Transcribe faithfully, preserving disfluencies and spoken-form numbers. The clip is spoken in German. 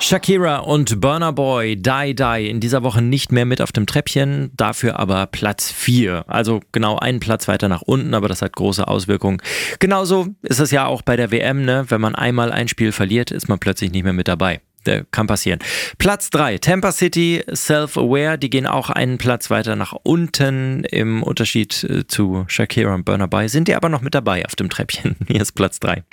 Shakira und Burna Boy, Die Die, in dieser Woche nicht mehr mit auf dem Treppchen, dafür aber Platz vier. Also genau einen Platz weiter nach unten, aber das hat große Auswirkungen. Genauso ist es ja auch bei der W M, ne? Wenn man einmal ein Spiel verliert, ist man plötzlich nicht mehr mit dabei. Der kann passieren. Platz drei, Tampa City, Self-Aware, die gehen auch einen Platz weiter nach unten. Im Unterschied zu Shakira und Burna Boy sind die aber noch mit dabei auf dem Treppchen. Hier ist Platz drei.